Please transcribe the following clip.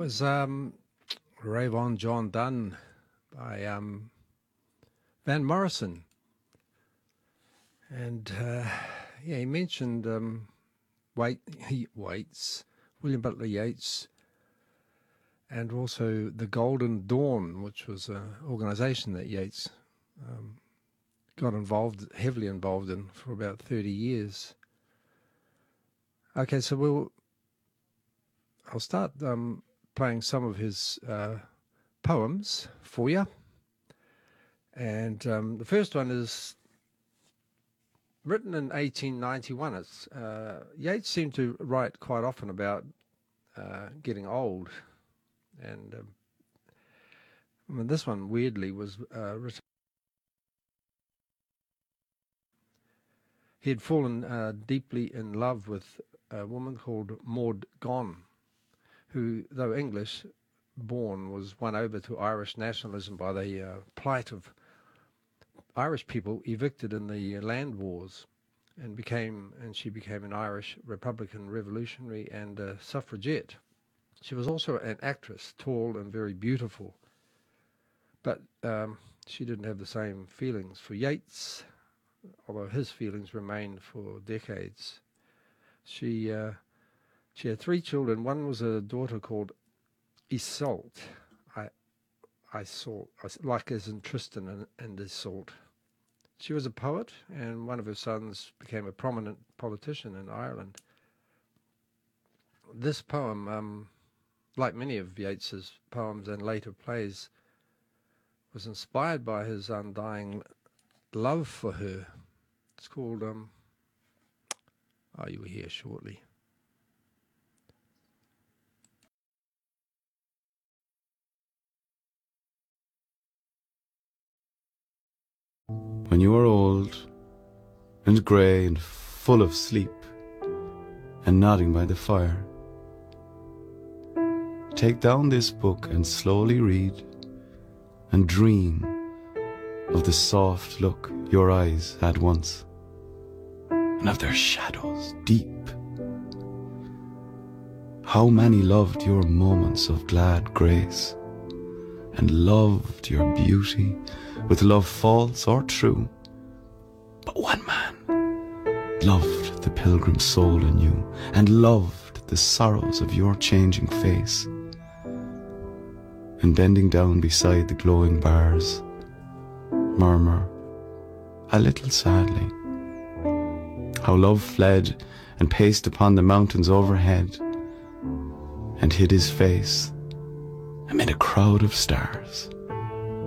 was Rave On John Donne by Van Morrison. And he mentioned Waits, William Butler Yeats, and also the Golden Dawn, which was an organisation that Yeats got heavily involved in for about 30 years. Okay, so I'll start playing some of his poems for you. And the first one is written in 1891. Yeats seemed to write quite often about getting old. And this one, weirdly, was written. He had fallen deeply in love with a woman called Maud Gonne, who, though English born, was won over to Irish nationalism by the plight of Irish people evicted in the land wars, and she became an Irish Republican revolutionary and a suffragette. She was also an actress, tall and very beautiful, but she didn't have the same feelings for Yeats, although his feelings remained for decades. She had 3 children. One was a daughter called Iseult, like as in Tristan and Iseult. She was a poet, and one of her sons became a prominent politician in Ireland. This poem, like many of Yeats's poems and later plays, was inspired by his undying love for her. It's called You Will Hear Shortly. When you are old and grey and full of sleep and nodding by the fire, take down this book and slowly read and dream of the soft look your eyes had once, and of their shadows deep. How many loved your moments of glad grace, and loved your beauty with love false or true. But one man loved the pilgrim soul in you, and loved the sorrows of your changing face. And bending down beside the glowing bars, murmur, a little sadly, how love fled and paced upon the mountains overhead, and hid his face amid a crowd of stars.